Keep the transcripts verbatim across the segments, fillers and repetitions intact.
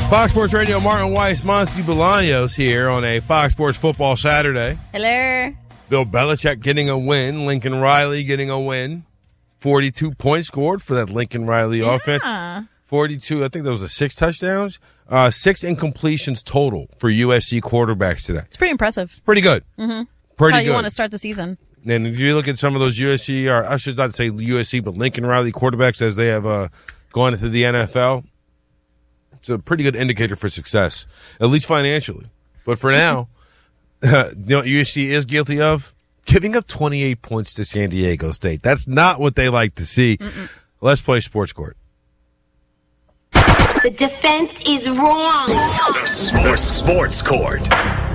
Fox Sports Radio, Martin Weiss, Monsty Bolaños here on a Fox Sports Football Saturday. Hello. Bill Belichick getting a win. Lincoln Riley getting a win. forty-two points scored for that Lincoln Riley Yeah. offense. forty-two, I think that was a six touchdowns. Uh, six incompletions total for U S C quarterbacks today. It's pretty impressive. It's pretty good. Mm-hmm. Pretty How good. you want to start the season. And if you look at some of those U S C, or I should not say U S C, but Lincoln Riley quarterbacks as they have uh, gone into the N F L, it's a pretty good indicator for success, at least financially. But for now, uh, you know what U S C is guilty of? Giving up twenty-eight points to San Diego State. That's not what they like to see. Mm-mm. Let's play Sports Court. The defense is wrong. The Sports, Sports Court.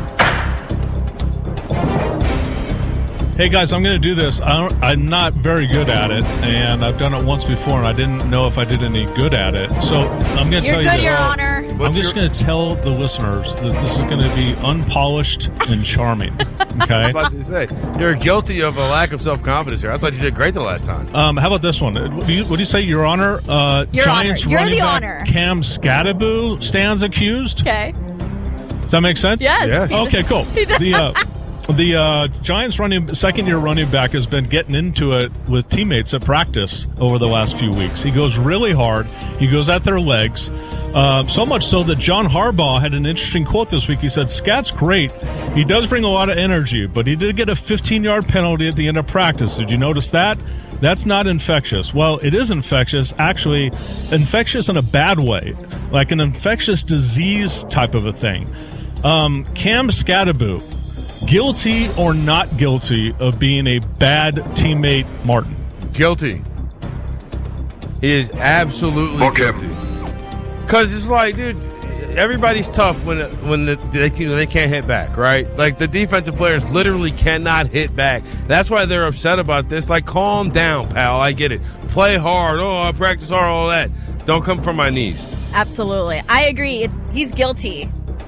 Hey guys, I'm going to do this. I don't, I'm not very good at it, and I've done it once before, and I didn't know if I did any good at it. So I'm going to tell You're you good, Your that, Honor. I'm What's just your- going to tell the listeners that this is going to be unpolished and charming. I Okay. was about to say, you're guilty of a lack of self-confidence here. I thought you did great the last time. Um, how about this one? What do you, what do you say, Your Honor? Uh, Your Giants Honor. You're running the back honor. Cam Scadaboo stands accused. Okay. Does that make sense? Yes. Yes. Okay, cool. The uh, the uh, Giants running second year running back has been getting into it with teammates at practice over the last few weeks. He goes really hard. He goes at their legs. Uh, so much so that John Harbaugh had an interesting quote this week. He said, "Scat's great. He does bring a lot of energy, but he did get a fifteen-yard penalty at the end of practice. Did you notice that? That's not infectious." Well, it is infectious, actually, infectious in a bad way, like an infectious disease type of a thing. Um, Cam Scadaboo, guilty or not guilty of being a bad teammate, Martin? Guilty. He is absolutely Book him. guilty. Because it's like, dude, everybody's tough when when the, they can, they can't hit back, right? Like the defensive players literally cannot hit back. That's why they're upset about this. Like, calm down, pal. I get it. Play hard. Oh, I practice hard. All that. Don't come from my knees. Absolutely. I agree. It's he's guilty.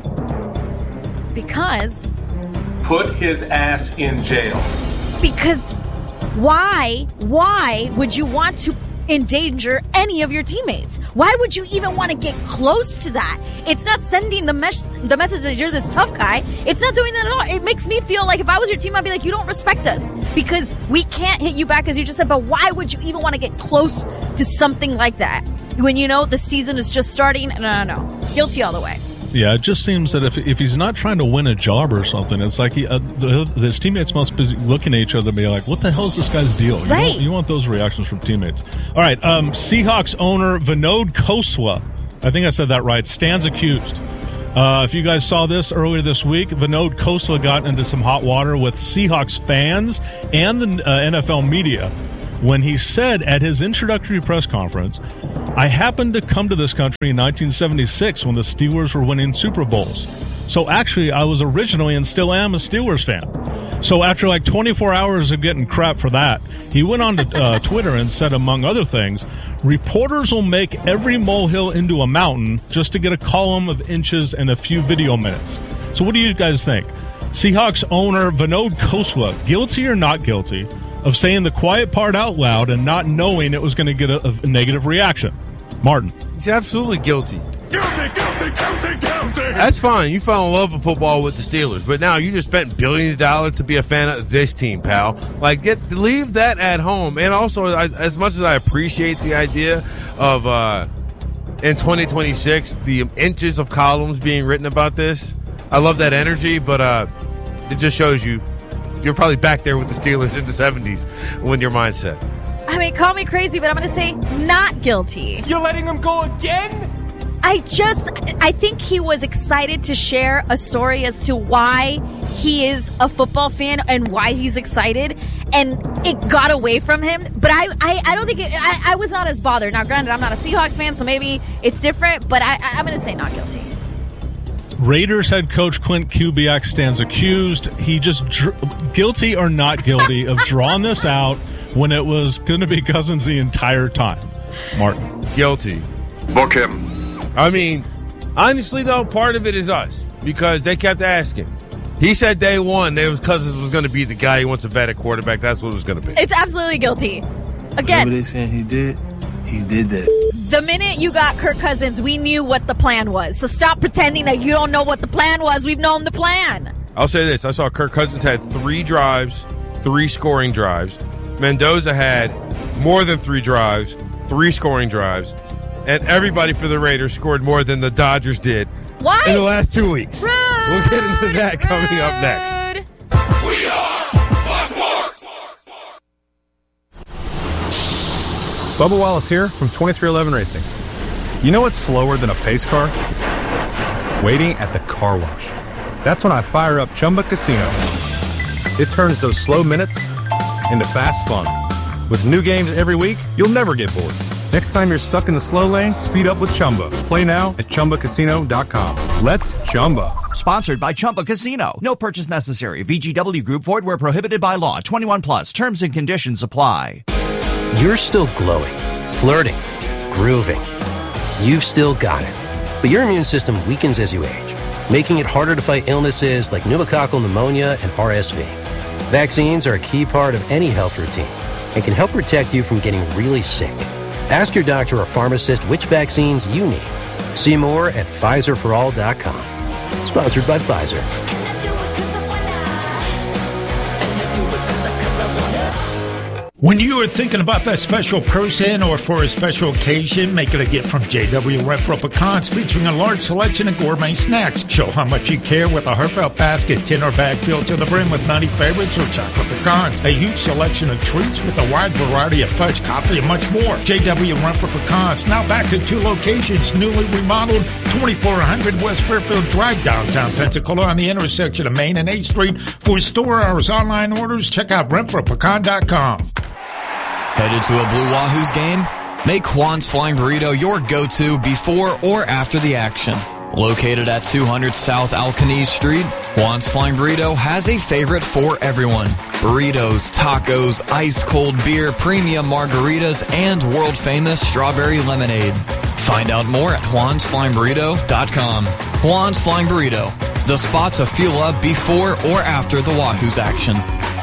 Because Put his ass in jail. because why why would you want to endanger any of your teammates? Why would you even want to get close to that? It's not sending the mes- the message that you're this tough guy. It's not doing that at all. It makes me feel like if I was your team, I'd be like, you don't respect us because we can't hit you back, as you just said. But why would you even want to get close to something like that when you know the season is just starting? No, no, no. Guilty all the way. Yeah, it just seems that if if he's not trying to win a job or something, it's like he, uh, the, his teammates must be looking at each other and be like, what the hell is this guy's deal? You Right. want, you want those reactions from teammates. All right, um, Seahawks owner Vinod Khosla, I think I said that right, stands accused. Uh, if you guys saw this earlier this week, Vinod Khosla got into some hot water with Seahawks fans and the uh, N F L media when he said at his introductory press conference, "I happened to come to this country in nineteen seventy-six when the Steelers were winning Super Bowls. So actually, I was originally and still am a Steelers fan." So after like twenty-four hours of getting crap for that, he went on to uh, Twitter and said, among other things, "Reporters will make every molehill into a mountain just to get a column of inches and a few video minutes." So what do you guys think? Seahawks owner Vinod Khosla, guilty or not guilty of saying the quiet part out loud and not knowing it was going to get a, a negative reaction? Martin. He's absolutely guilty. Guilty, guilty, guilty, guilty. That's fine. You fell in love with football with the Steelers, but now you just spent billions of dollars to be a fan of this team, pal. Like, get leave that at home. And also, I, as much as I appreciate the idea of uh, in twenty twenty-six the inches of columns being written about this, I love that energy. But uh, it just shows you you're probably back there with the Steelers in the seventies when your mindset. I mean, call me crazy, but I'm going to say not guilty. You're letting him go again? I just, I think he was excited to share a story as to why he is a football fan and why he's excited, and it got away from him. But I, I, I don't think, it, I, I was not as bothered. Now, granted, I'm not a Seahawks fan, so maybe it's different, but I, I'm going to say not guilty. Raiders head coach Clint Kubiak stands accused. He just, dr- guilty or not guilty of drawing this out when it was going to be Cousins the entire time? Martin. Guilty. Book him. I mean, honestly, though, part of it is us because they kept asking. He said day one that was Cousins was going to be the guy he wants a vet at quarterback. That's what it was going to be. It's absolutely guilty. Whatever Again, they saying he did, he did that. The minute you got Kirk Cousins, we knew what the plan was. So stop pretending that you don't know what the plan was. We've known the plan. I'll say this. I saw Kirk Cousins had three drives, three scoring drives. Mendoza had more than three drives, three scoring drives. And everybody for the Raiders scored more than the Dodgers did what? in the last two weeks. Rude, we'll get into that coming rude. up next. We are Fox Sports. Bubba Wallace here from twenty-three eleven Racing. You know what's slower than a pace car? Waiting at the car wash. That's when I fire up Chumba Casino. It turns those slow minutes into fast fun. With new games every week, you'll never get bored. Next time you're stuck in the slow lane, speed up with Chumba. Play now at Chumba Casino dot com. Let's Chumba. Sponsored by Chumba Casino. No purchase necessary. V G W Group. Void where prohibited by law. twenty-one plus. Terms and conditions apply. You're still glowing, flirting, grooving. You've still got it. But your immune system weakens as you age, making it harder to fight illnesses like pneumococcal pneumonia and R S V. Vaccines are a key part of any health routine and can help protect you from getting really sick. Ask your doctor or pharmacist which vaccines you need. See more at Pfizer for all dot com. Sponsored by Pfizer. When you are thinking about that special person or for a special occasion, make it a gift from J W Renfro Pecans, featuring a large selection of gourmet snacks. Show how much you care with a heartfelt basket, tin or bag filled to the brim with nutty favorites or chocolate pecans. A huge selection of treats with a wide variety of fudge, coffee, and much more. J W Renfro Pecans, now back to two locations, newly remodeled, twenty-four hundred West Fairfield Drive, downtown Pensacola, on the intersection of Main and eighth Street. For store hours, online orders, check out renfro pecan dot com. Headed to a Blue Wahoos game? Make Juan's Flying Burrito your go-to before or after the action. Located at two hundred South Alcanese Street, Juan's Flying Burrito has a favorite for everyone. Burritos, tacos, ice-cold beer, premium margaritas, and world-famous strawberry lemonade. Find out more at juans flying burrito dot com. Juan's Flying Burrito, the spot to fuel up before or after the Wahoos action.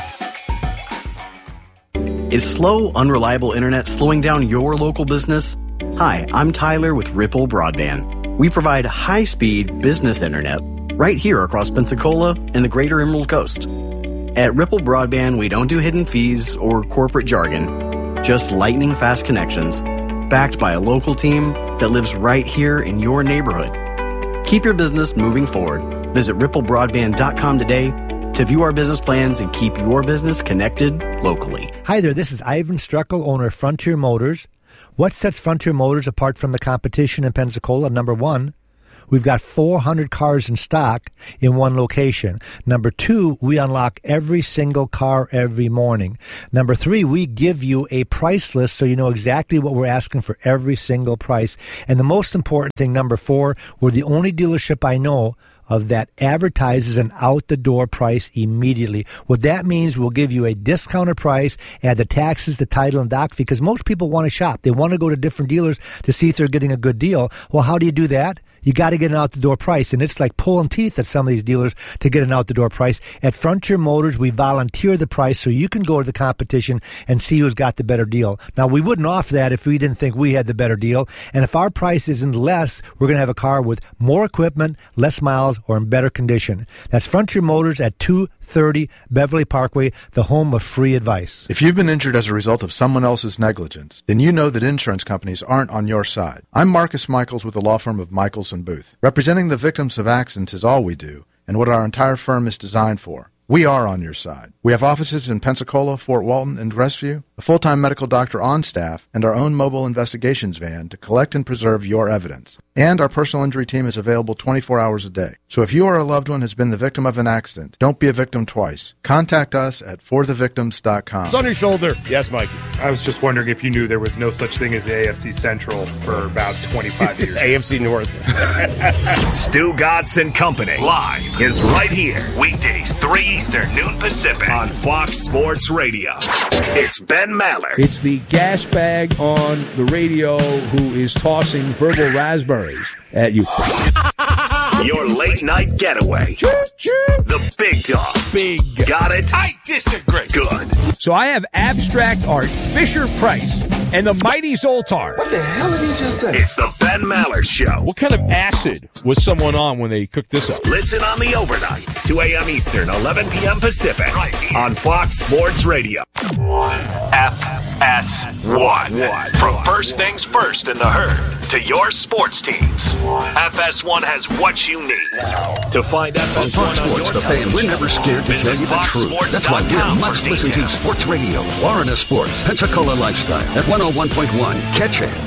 Is slow, unreliable internet slowing down your local business? Hi, I'm Tyler with Ripple Broadband. We provide high-speed business internet right here across Pensacola and the greater Emerald Coast. At Ripple Broadband, we don't do hidden fees or corporate jargon, just lightning-fast connections, backed by a local team that lives right here in your neighborhood. Keep your business moving forward. Visit ripple broadband dot com today to view our business plans and keep your business connected locally. Hi there, this is Ivan Struckel, owner of Frontier Motors. What sets Frontier Motors apart from the competition in Pensacola? Number one, we've got four hundred cars in stock in one location. Number two, we unlock every single car every morning. Number three, we give you a price list so you know exactly what we're asking for every single price. And the most important thing, number four, we're the only dealership I know of that advertises an out-the-door price immediately. What that means, we'll give you a discounted price, add the taxes, the title, and doc fee, because most people want to shop. They want to go to different dealers to see if they're getting a good deal. Well, how do you do that? You got to get an out-the-door price, and it's like pulling teeth at some of these dealers to get an out-the-door price. At Frontier Motors, we volunteer the price so you can go to the competition and see who's got the better deal. Now, we wouldn't offer that if we didn't think we had the better deal, and if our price isn't less, we're going to have a car with more equipment, less miles, or in better condition. That's Frontier Motors at two thirty Beverly Parkway, the home of free advice. If you've been injured as a result of someone else's negligence, then you know that insurance companies aren't on your side. I'm Marcus Michaels with the law firm of Michaels and Booth. Representing the victims of accidents is all we do, and what our entire firm is designed for. We are on your side. We have offices in Pensacola, Fort Walton, and Crestview, a full-time medical doctor on staff, and our own mobile investigations van to collect and preserve your evidence. And our personal injury team is available twenty-four hours a day. So if you or a loved one has been the victim of an accident, don't be a victim twice. Contact us at for the victims dot com. It's on your shoulder. Yes, Mike. I was just wondering if you knew there was no such thing as the A F C Central for about twenty-five years. A F C North. Stu Godson Company live is right here. Weekdays, three Eastern, noon Pacific on Fox Sports Radio. It's Ben Maller. It's the gas bag on the radio who is tossing verbal raspberries at you. Your late night getaway. The big dog. Big. Got it? I disagree. Good. So I have abstract art. Fisher Price and the mighty Zoltar. What the hell did he just say? It's the Ben Maller Show. What kind of acid was someone on when they cooked this up? Listen on the overnights, two a.m. Eastern, eleven p.m. Pacific, right here on Fox Sports Radio. F S one. From first things first in the herd to your sports teams, F S one has what you need. To find F S one on Fox Sports, the fan, we're never scared to tell you the truth. That's why we're must listen to Sports Radio, Florida Sports, Pensacola Lifestyle at one oh one point one. Catch it.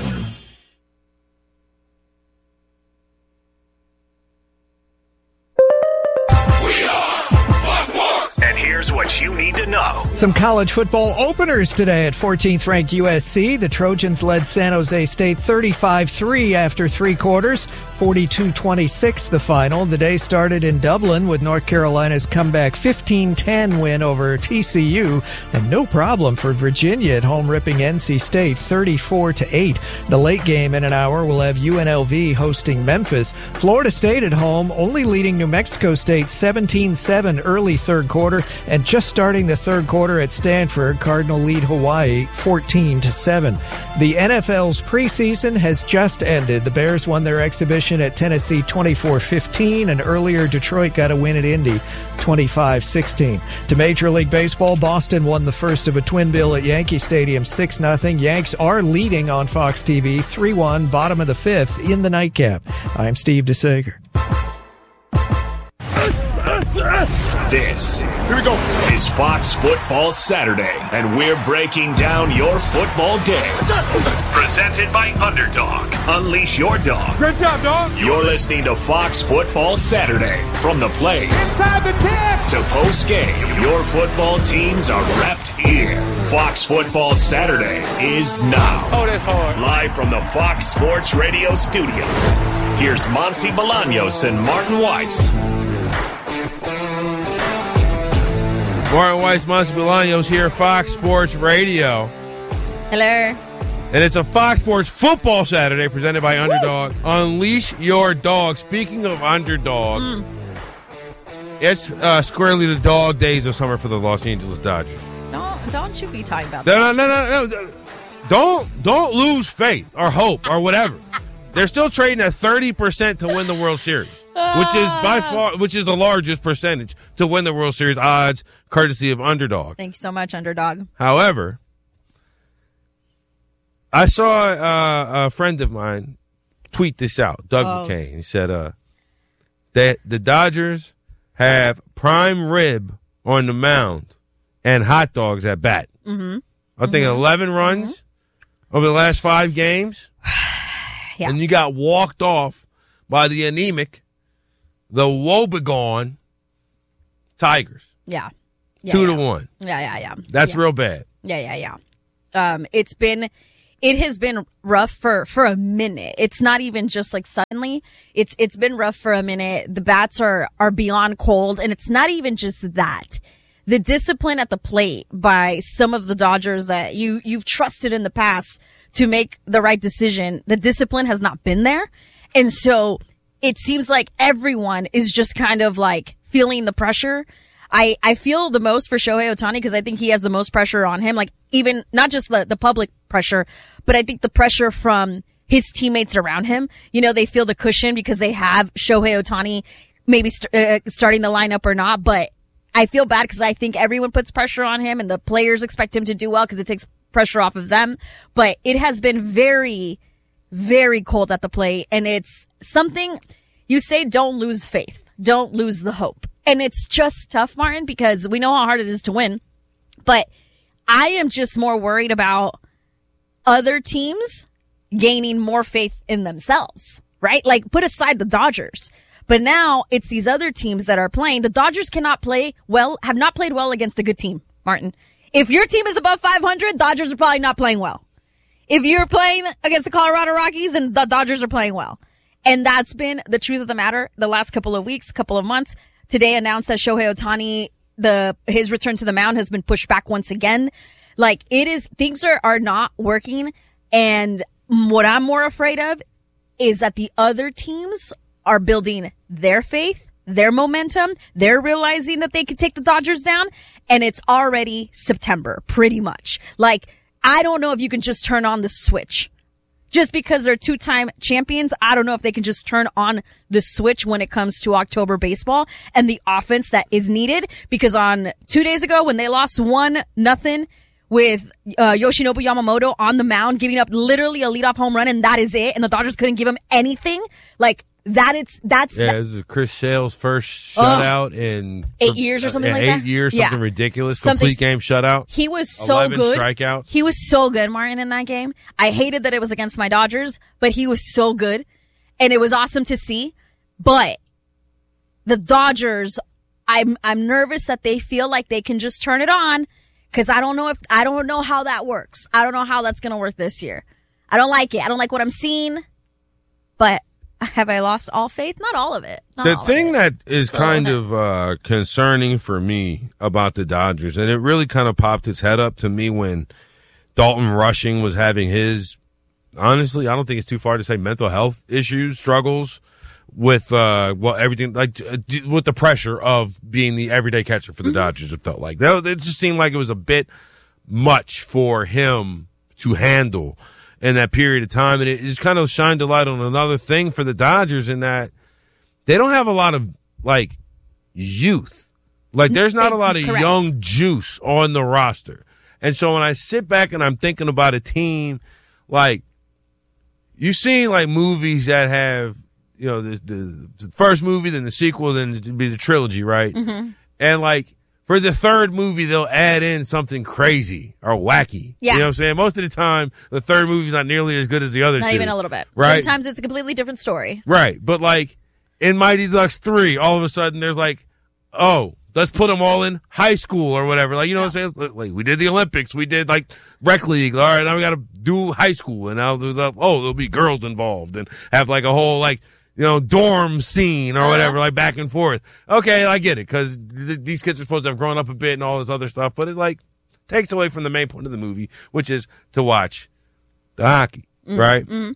What you need to know. Some college football openers today at fourteenth ranked U S C. The Trojans led San Jose State thirty-five three after three quarters, forty-two twenty-six the final. The day started in Dublin with North Carolina's comeback fifteen ten win over T C U, and no problem for Virginia at home ripping N C State thirty-four to eight. The late game in an hour will have U N L V hosting Memphis. Florida State at home only leading New Mexico State seventeen seven early third quarter, and just starting the third quarter at Stanford, Cardinal lead Hawaii fourteen to seven. The N F L's preseason has just ended. The Bears won their exhibition at Tennessee twenty-four fifteen, and earlier Detroit got a win at Indy twenty-five sixteen. To Major League Baseball, Boston won the first of a twin bill at Yankee Stadium six nothing. Yanks are leading on Fox T V three one, bottom of the fifth in the nightcap. I'm Steve DeSager. This Here we go. is Fox Football Saturday, and we're breaking down your football day. Presented by Underdog. Unleash your dog. Great job, dog. You're listening to Fox Football Saturday. From the plays Inside the tip to post-game, your football teams are repped here. Fox Football Saturday is now. Oh, that's hard. Live from the Fox Sports Radio studios. Here's Monty Bolaños and Martin Weiss. Martin Weiss, Monty Bolaños here, Fox Sports Radio. Hello. And it's a Fox Sports Football Saturday presented by Underdog. Woo! Unleash your dog. Speaking of Underdog, mm. it's uh, squarely the dog days of summer for the Los Angeles Dodgers. Don't don't you be talking about no, that. No, no, no, no. Don't, don't lose faith or hope or whatever. They're still trading at thirty percent to win the World Series, which is by far, which is the largest percentage to win the World Series odds, courtesy of Underdog. Thank you so much, Underdog. However, I saw uh, a friend of mine tweet this out, Doug oh. McCain. He said uh, that the Dodgers have prime rib on the mound and hot dogs at bat. Mm-hmm. I think mm-hmm. eleven runs mm-hmm. over the last five games. Yeah. And you got walked off by the anemic, the woebegone Tigers. Yeah. yeah Two yeah. to one. Yeah, yeah, yeah. That's yeah. real bad. Yeah, yeah, yeah. Um, it's been, it has been rough for, for a minute. It's not even just like suddenly. It's, it's been rough for a minute. The bats are, are beyond cold, and it's not even just that. The discipline at the plate by some of the Dodgers that you, you've trusted in the past to make the right decision, the discipline has not been there. And so it seems like everyone is just kind of like feeling the pressure. I, I feel the most for Shohei Ohtani because I think he has the most pressure on him. Like even not just the, the public pressure, but I think the pressure from his teammates around him. You know, they feel the cushion because they have Shohei Ohtani maybe st- uh, starting the lineup or not. But I feel bad because I think everyone puts pressure on him and the players expect him to do well because it takes pressure off of them. But it has been very, very cold at the plate. And it's something you say, don't lose faith. Don't lose the hope. And it's just tough, Martin, because we know how hard it is to win. But I am just more worried about other teams gaining more faith in themselves, right? Like put aside the Dodgers. But now it's these other teams that are playing. The Dodgers cannot play well, have not played well against a good team, Martin. If your team is above five hundred, Dodgers are probably not playing well. If you're playing against the Colorado Rockies, then the Dodgers are playing well. And that's been the truth of the matter the last couple of weeks, couple of months. Today announced that Shohei Ohtani, the, his return to the mound has been pushed back once again. Like it is, things are, are not working. And what I'm more afraid of is that the other teams are building their faith, their momentum. They're realizing that they could take the Dodgers down, and it's already September, pretty much. Like, I don't know if you can just turn on the switch. Just because they're two-time champions, I don't know if they can just turn on the switch when it comes to October baseball and the offense that is needed. Because on two days ago, when they lost one nothing with uh, Yoshinobu Yamamoto on the mound, giving up literally a leadoff home run, and that is it, and the Dodgers couldn't give him anything, like that. It's that's yeah. that, This is Chris Sale's first shutout uh, in eight years or something uh, like eight that. Eight years, something yeah. ridiculous. Something, Complete game shutout. He was so eleven good. Strikeouts. He was so good, Martin, in that game. I hated that it was against my Dodgers, but he was so good, and it was awesome to see. But the Dodgers, I'm I'm nervous that they feel like they can just turn it on, because I don't know if I don't know how that works. I don't know how that's going to work this year. I don't like it. I don't like what I'm seeing. But have I lost all faith? Not all of it. Not the all thing of it. that is So- kind of uh, concerning for me about the Dodgers, and it really kind of popped its head up to me when Dalton Rushing was having his, honestly, I don't think it's too far to say mental health issues, struggles with, uh, well, everything, like, uh, d- with the pressure of being the everyday catcher for the Mm-hmm. Dodgers, it felt like. That, it just seemed like it was a bit much for him to handle in that period of time. And it just kind of shined a light on another thing for the Dodgers in that they don't have a lot of, like, youth. Like, there's not a lot of Correct. young juice on the roster. And so when I sit back and I'm thinking about a team, like, you've seen, like, movies that have, you know, the, the, the first movie, then the sequel, then it'd be the trilogy, right? Mm-hmm. And, like, for the third movie, they'll add in something crazy or wacky. Yeah. You know what I'm saying? Most of the time, the third movie's not nearly as good as the other Not two. even a little bit. Right? Sometimes it's a completely different story. Right. But, like, in Mighty Ducks three, all of a sudden, there's like, oh, let's put them all in high school or whatever. Like, you know what I'm saying? Like, we did the Olympics. We did, like, rec league. All right, now we got to do high school. And now there's, like, oh, there'll be girls involved and have, like, a whole, like, you know, dorm scene or whatever, like, back and forth. Okay, I get it, because th- these kids are supposed to have grown up a bit and all this other stuff, but it, like, takes away from the main point of the movie, which is to watch the hockey, Mm-hmm. right? Mm-hmm.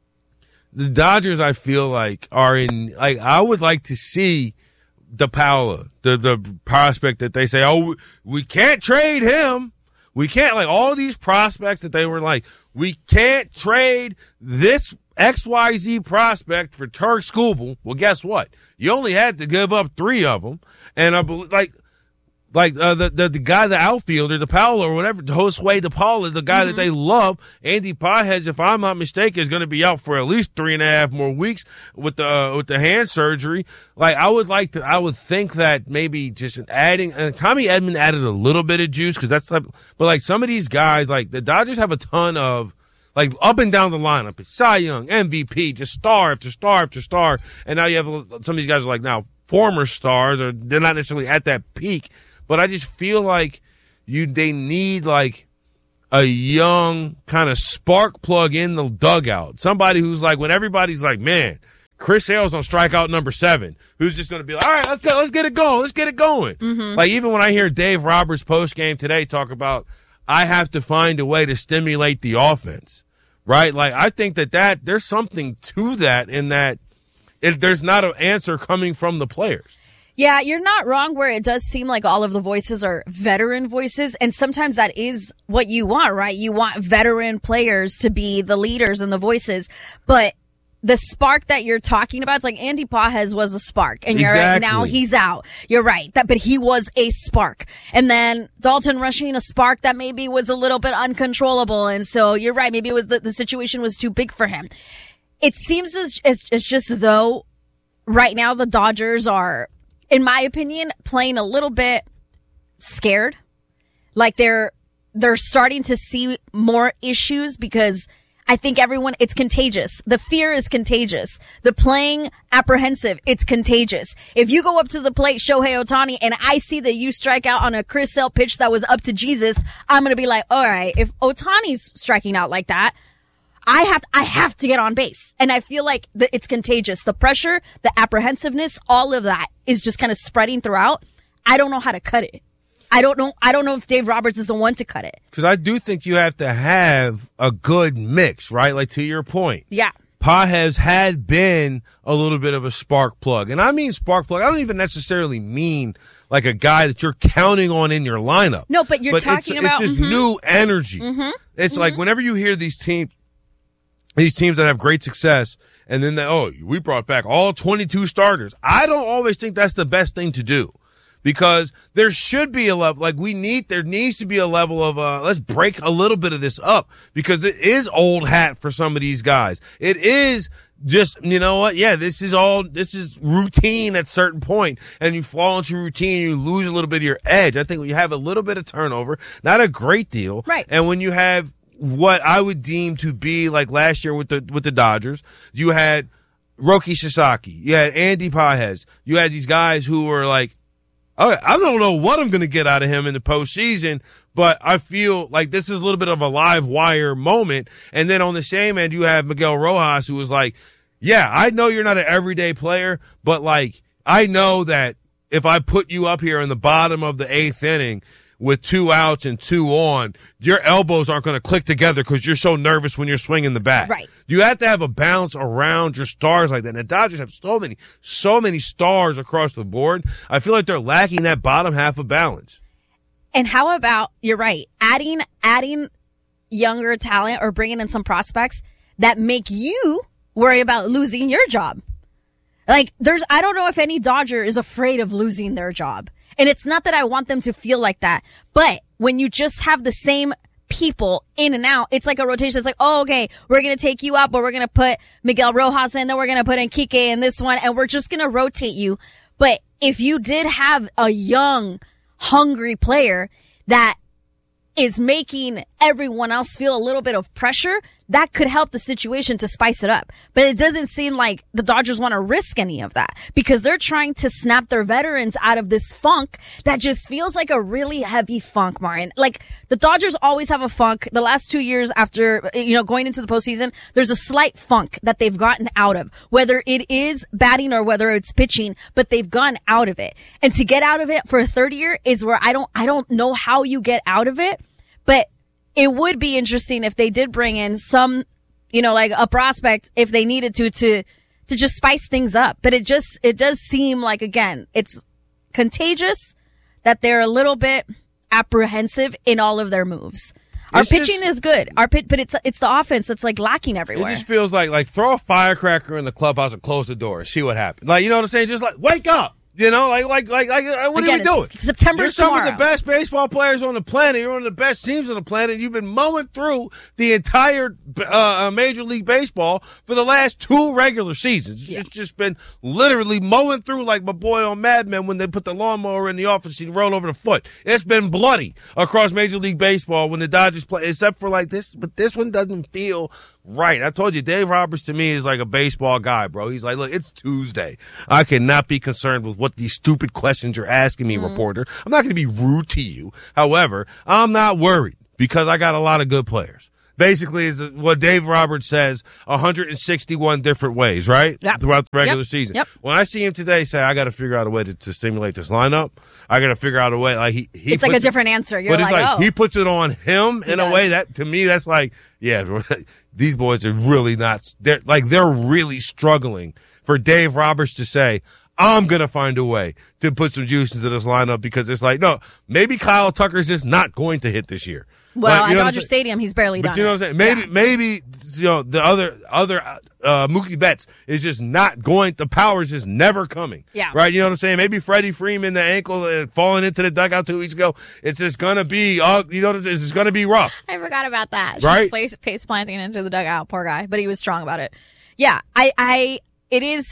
The Dodgers, I feel like, are in, like, I would like to see DePaula, the, the prospect that they say, oh, we can't trade him. We can't, like, all these prospects that they were like, we can't trade this X Y Z prospect for Turk Skubal. Well, guess what? You only had to give up three of them. And I believe, like, like uh, the, the the guy, the outfielder, the Paolo or whatever, Josue DePaula, the guy Mm-hmm. that they love, Andy Pages, if I'm not mistaken, is going to be out for at least three and a half more weeks with the uh, with the hand surgery. Like, I would like to, I would think that maybe just adding, and Tommy Edman added a little bit of juice because that's, like, but like some of these guys, like the Dodgers have a ton of, like, up and down the lineup. It's Cy Young, M V P, just star after star after star. And now you have some of these guys are like now former stars, or they're not necessarily at that peak. But I just feel like you they need, like, a young kind of spark plug in the dugout. Somebody who's like, when everybody's like, man, Chris Sale's on strikeout number seven, who's just going to be like, all right, let's go, let's get it going, let's get it going. Mm-hmm. Like, even when I hear Dave Roberts post game today talk about, I have to find a way to stimulate the offense, right? Like, I think that, that there's something to that in that it, there's not an answer coming from the players. Yeah, you're not wrong where it does seem like all of the voices are veteran voices, and sometimes that is what you want, right? You want veteran players to be the leaders and the voices, but the spark that you're talking about, it's like Andy Pages was a spark, and you're Exactly. now he's out. You're right, that, but he was a spark. And then Dalton Rushing, a spark that maybe was a little bit uncontrollable, and so you're right, maybe it was the, the situation was too big for him. It seems as it's, it's just though right now the Dodgers are, in my opinion, playing a little bit scared. Like they're they're starting to see more issues because I think everyone, it's contagious. The fear is contagious. The playing apprehensive, it's contagious. If you go up to the plate, Shohei Ohtani, and I see that you strike out on a Chris Sale pitch that was up to Jesus, I'm going to be like, all right, if Ohtani's striking out like that, I have, I have to get on base. And I feel like the, it's contagious. The pressure, the apprehensiveness, all of that is just kind of spreading throughout. I don't know how to cut it. I don't know. I don't know if Dave Roberts is the one to cut it. Because I do think you have to have a good mix, right? Like, to your point. Yeah. Pages had been a little bit of a spark plug. And I mean spark plug. I don't even necessarily mean like a guy that you're counting on in your lineup. No, but you're but talking it's, about it's just mm-hmm. new energy. Mm-hmm. It's mm-hmm. like whenever you hear these teams, these teams that have great success, and then they, oh, we brought back all twenty-two starters. I don't always think that's the best thing to do. Because there should be a level, like we need, there needs to be a level of, uh, let's break a little bit of this up because it is old hat for some of these guys. It is just, you know what? Yeah, this is all, this is routine at a certain point, and you fall into routine and you lose a little bit of your edge. I think when you have a little bit of turnover, not a great deal. Right. And when you have what I would deem to be like last year with the, with the Dodgers, you had Roki Sasaki, you had Andy Pages, you had these guys who were like, okay, I don't know what I'm going to get out of him in the postseason, but I feel like this is a little bit of a live wire moment. And then on the same end, you have Miguel Rojas, who was like, yeah, I know you're not an everyday player, but like, I know that if I put you up here in the bottom of the eighth inning with two outs and two on, your elbows aren't going to click together because you're so nervous when you're swinging the bat. Right. You have to have a balance around your stars like that. And the Dodgers have so many, so many stars across the board. I feel like they're lacking that bottom half of balance. And how about, you're right, adding, adding younger talent or bringing in some prospects that make you worry about losing your job. Like there's, I don't know if any Dodger is afraid of losing their job. And it's not that I want them to feel like that, but when you just have the same people in and out, it's like a rotation. It's like, oh, okay, we're going to take you out, but we're going to put Miguel Rojas in, then we're going to put in Kike in this one, and we're just going to rotate you. But if you did have a young, hungry player that is making everyone else feel a little bit of pressure, that could help the situation to spice it up. But it doesn't seem like the Dodgers want to risk any of that because they're trying to snap their veterans out of this funk that just feels like a really heavy funk, Martin. Like the Dodgers always have a funk. The last two years after, you know, going into the postseason, there's a slight funk that they've gotten out of, whether it is batting or whether it's pitching, but they've gone out of it. And to get out of it for a third year is where I don't, I don't know how you get out of it, but it would be interesting if they did bring in some, you know, like a prospect if they needed to, to, to just spice things up. But it just, it does seem like, again, it's contagious that they're a little bit apprehensive in all of their moves. Our It's pitching just- is good. Our pit, but it's, it's the offense that's like lacking everywhere. It just feels like, like throw a firecracker in the clubhouse and close the door and see what happens. Like, you know what I'm saying? Just like, wake up. You know, like, like, like, like what Again, are we doing? it's September You're some tomorrow. of the best baseball players on the planet. You're one of the best teams on the planet. You've been mowing through the entire uh, Major League Baseball for the last two regular seasons. Yeah. It's just been literally mowing through like my boy on Mad Men when they put the lawnmower in the office and roll over the foot. It's been bloody across Major League Baseball when the Dodgers play, except for like this, but this one doesn't feel right. I told you, Dave Roberts to me is like a baseball guy, bro. He's like, look, it's Tuesday. I cannot be concerned with what these stupid questions you're asking me, Mm-hmm. reporter. I'm not going to be rude to you. However, I'm not worried because I got a lot of good players. Basically, is what Dave Roberts says one hundred sixty-one different ways, right? Yep. Throughout the regular Yep. season. Yep. When I see him today say, I got to figure out a way to, to simulate this lineup, I got to figure out a way. Like he, he It's like a puts it- different answer. You're but it's like, like, oh. he puts it on him He in a does. way that, to me, that's like, yeah, these boys are really not, they're like, they're really struggling for Dave Roberts to say, I'm going to find a way to put some juice into this lineup because it's like, no, maybe Kyle Tucker's just not going to hit this year. Well, Like, you at know what I'm Dodger saying? Stadium, he's barely But done you know it. what I'm saying? Maybe, Yeah. maybe, you know, the other, other, uh, Mookie Betts is just not going, the power's just never coming. Yeah. Right? You know what I'm saying? Maybe Freddie Freeman, the ankle uh, falling into the dugout two weeks ago, it's just gonna be, uh, you know, it's just gonna be rough. I forgot about that. Right? She's face, face planting into the dugout. Poor guy. But he was strong about it. Yeah. I, I, it is,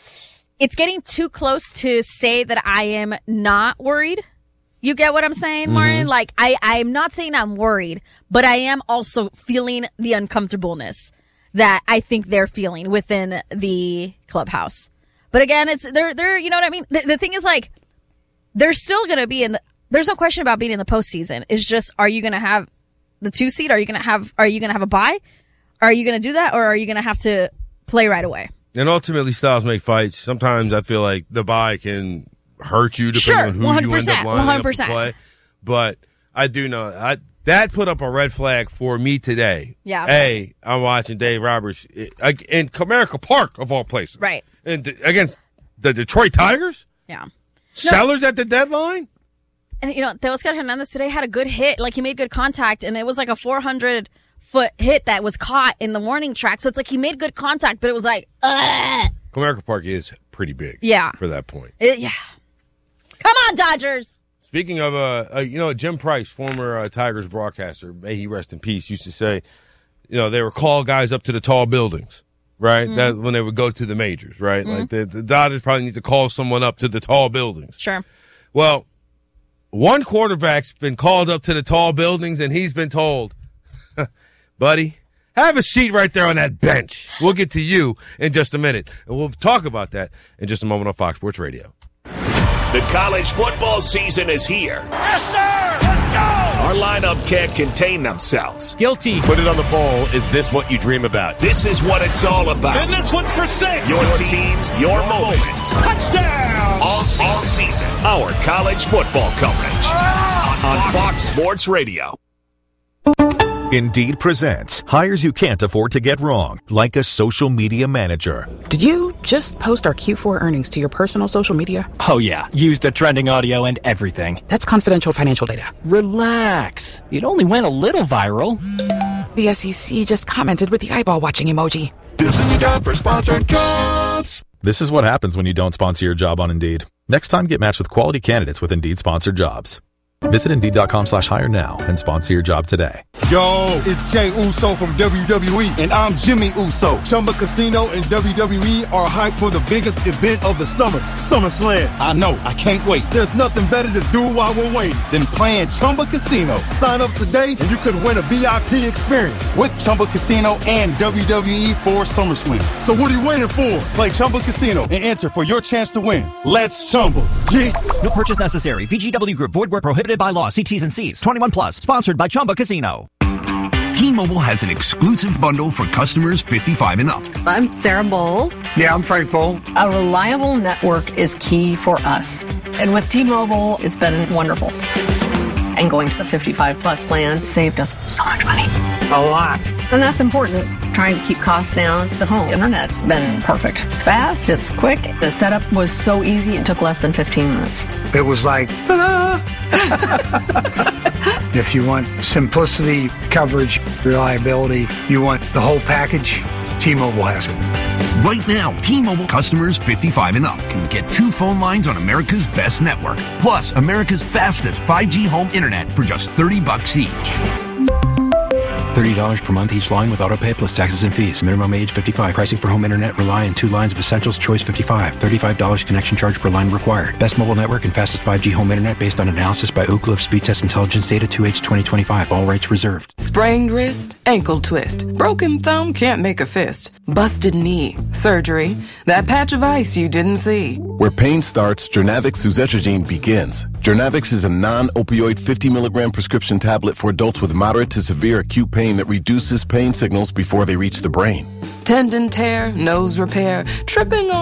it's getting too close to say that I am not worried. You get what I'm saying, Martin? Mhm. Like, I, I'm not saying I'm worried, but I am also feeling the uncomfortableness that I think they're feeling within the clubhouse. But again, it's, they're, they're, you know what I mean? The, the thing is, like, they're still going to be in the, there's no question about being in the postseason. It's just, are you going to have the two seed? Are you going to have, are you going to have a bye? Are you going to do that? Or are you going to have to play right away? And ultimately, styles make fights. Sometimes I feel like the bye can hurt you depending Sure, on who one hundred you end percent, up lining one hundred up to percent. play. But I do know, I that put up a red flag for me today. Yeah. A, I'm watching Dave Roberts in Comerica Park, of all places. Right. And against the Detroit Tigers? Yeah. Sellers no. at the deadline? And, you know, Teoscar Hernandez today had a good hit. Like, he made good contact, and it was like a four hundred foot hit that was caught in the warning track. So it's like he made good contact, but it was like, ugh. Comerica Park is pretty big. Yeah. For that point. It, yeah. Come on, Dodgers. Speaking of, uh, uh, you know, Jim Price, former uh, Tigers broadcaster, may he rest in peace, used to say, you know, they would call guys up to the tall buildings, right? Mm-hmm. That when they would go to the majors, right? Mm-hmm. Like the, the Dodgers probably need to call someone up to the tall buildings. Sure. Well, one quarterback's been called up to the tall buildings, and he's been told, buddy, have a seat right there on that bench. We'll get to you in just a minute. And we'll talk about that in just a moment on Fox Sports Radio. The college football season is here. Yes, sir! Let's go! Our lineup can't contain themselves. Guilty. Put it on the bowl. Is this what you dream about? This is what it's all about. And this one's for six. Your teams, your moments. Touchdown! All season. All season. Our college football coverage. Ah, on Fox Sports Radio. Indeed presents hires you can't afford to get wrong, like a social media manager. Did you just post our Q four earnings to your personal social media? Oh, yeah. Used the trending audio and everything. That's confidential financial data. Relax. It only went a little viral. The S E C just commented with the eyeball watching emoji. This is the job for sponsored jobs. This is what happens when you don't sponsor your job on Indeed. Next time, get matched with quality candidates with Indeed sponsored jobs. Visit Indeed.com slash hire now and sponsor your job today. Yo, it's Jay Uso from W W E, and I'm Jimmy Uso. Chumba Casino and W W E are hyped for the biggest event of the summer, SummerSlam. I know, I can't wait. There's nothing better to do while we're waiting than playing Chumba Casino. Sign up today and you could win a V I P experience with Chumba Casino and W W E for SummerSlam. So what are you waiting for? Play Chumba Casino and enter for your chance to win. Let's Chumba. Yeah. No purchase necessary. V G W Group. Void where prohibited by law. See T's and C's. twenty-one plus. Sponsored by Chumba Casino. T-Mobile has an exclusive bundle for customers fifty-five and up. I'm Sarah Bowl. Yeah, I'm Frank Bowl. A reliable network is key for us. And with T-Mobile, it's been wonderful. And going to the fifty-five plus plan saved us so much money. A lot. And that's important. Trying to keep costs down. The home internet's been perfect. It's fast, it's quick. The setup was so easy, it took less than fifteen minutes. It was like, ta-da! If you want simplicity, coverage, reliability, you want the whole package, T-Mobile has it. Right now, T-Mobile customers fifty-five and up can get two phone lines on America's best network, plus America's fastest five G home internet for just thirty bucks each. thirty dollars per month each line with autopay plus taxes and fees. Minimum age fifty-five. Pricing for home internet rely on two lines of Essentials Choice fifty-five. thirty-five dollars connection charge per line required. Best mobile network and fastest five G home internet based on analysis by Ookla of Speed Test Intelligence data two H twenty twenty-five. All rights reserved. Sprained wrist, ankle twist. Broken thumb can't make a fist. Busted knee, surgery. That patch of ice you didn't see. Where pain starts, Jernavix suzetrigine begins. Jernavix is a non-opioid fifty milligram prescription tablet for adults with moderate to severe acute pain that reduces pain signals before they reach the brain. Tendon tear, nose repair, tripping on